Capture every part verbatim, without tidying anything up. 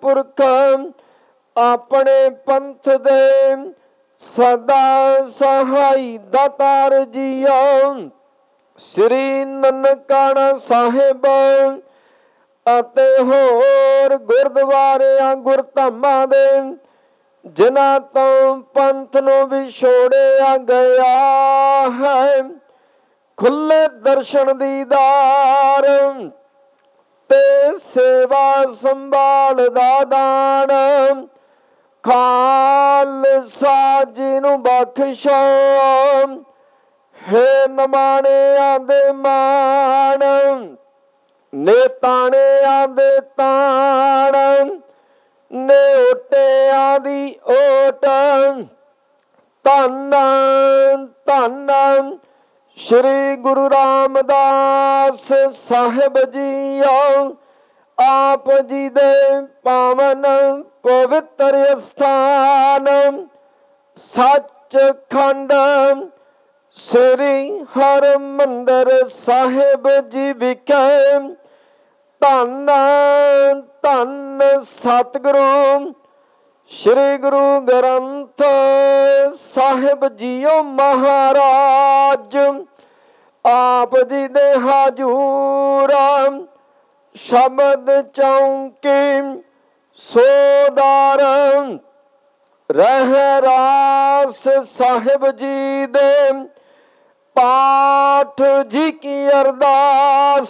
पुरख अपने पंथ दे सदा सहाई दातार जियो। श्री ननकाना साहिब ਅਤੇ ਹੋਰ ਗੁਰਦੁਆਰਿਆਂ ਗੁਰਧਾਮਾਂ ਦੇ ਜਿਨ੍ਹਾਂ ਤੋਂ ਪੰਥ ਨੂੰ ਵਿਛੋੜਿਆ ਗਿਆ ਹੈ, ਖੁੱਲੇ ਦਰਸ਼ਨ ਦੀਦਾਰ ਤੇ ਸੇਵਾ ਸੰਭਾਲ ਦਾ ਦਾਨ ਖਾਲਸਾ ਜੀ ਨੂੰ ਬਖਸ਼ੋ। ਹੇ ਨਮਾਣਿਆਂ ਦੇ ਮਾਣ, ਨੇਤਾਣਿਆਂ ਦੇ ਤਾਣ, ਨੇਓਟਿਆਂ ਦੀ ਓਟ, ਧੰਨ ਧੰਨ ਸ਼੍ਰੀ ਗੁਰੂ ਰਾਮਦਾਸ ਸਾਹਿਬ ਜੀਓ। ਆਪ ਜੀ ਦੇ ਪਾਵਨ ਪਵਿੱਤਰ ਅਸਥਾਨ ਸੱਚਖੰਡ ਸ੍ਰੀ ਹਰਿਮੰਦਰ ਸਾਹਿਬ ਜੀ ਵਿਖੇ ਧੰਨ ਧੰਨ ਸਤਿਗੁਰੂ ਸ਼੍ਰੀ ਗੁਰੂ ਗ੍ਰੰਥ ਸਾਹਿਬ ਜੀਓ ਮਹਾਰਾਜ। ਆਪ ਜੀ ਦੇ ਹਜੂਰ ਸ਼ਬਦ ਚੌਂਕੀ ਸੋਦਾਰ ਰਹਿਰਾਸ ਸਾਹਿਬ ਜੀ ਦੇ ਪਾਠ ਜੀ ਕੀ ਅਰਦਾਸ,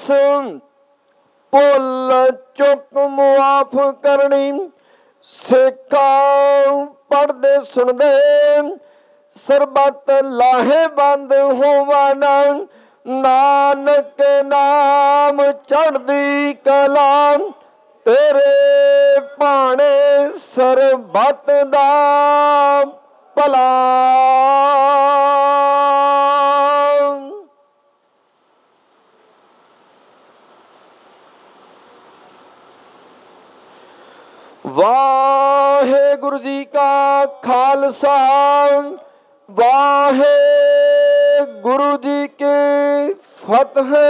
ਭੁੱਲ ਚੁੱਕ ਮੁਆਫ ਕਰਨੀ, ਸਿੱਖਾਂ ਪੜ੍ਹਦੇ ਸੁਣਦੇ ਸਰਬੱਤ ਲਾਹੇਵੰਦ ਹੋਵਨ। ਨਾਨਕ ਨਾਮ ਚੜ੍ਹਦੀ ਕਲਾ, ਤੇਰੇ ਭਾਣੇ ਸਰਬੱਤ ਦਾ ਭਲਾ। ਵਾਹਿਗੁਰੂ ਜੀ ਕਾ ਖਾਲਸਾ, ਵਾਹਿਗੁਰੂ ਜੀ ਕੀ ਫਤਿਹ।